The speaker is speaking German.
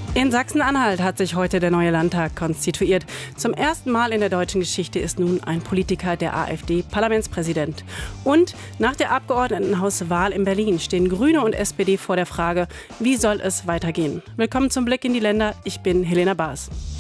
In Sachsen-Anhalt hat sich heute der neue Landtag konstituiert. Zum ersten Mal in der deutschen Geschichte ist nun ein Politiker der AfD Parlamentspräsident. Und nach der Abgeordnetenhauswahl in Berlin stehen Grüne und SPD vor der Frage, wie soll es weitergehen? Willkommen zum Blick in die Länder. Ich bin Helena Baas.